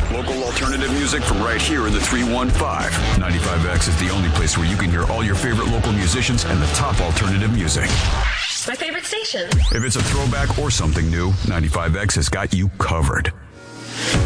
Local alternative music from right here in the 315. 95X is the only place where you can hear all your favorite local musicians and the top alternative music. My favorite station. If it's a throwback or something new, 95X has got you covered.